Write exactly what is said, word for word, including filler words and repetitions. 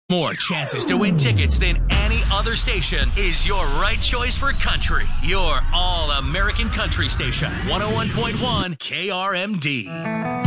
More chances to win tickets than any other station is your right choice for country. Your all-American country station, one oh one point one K R M D.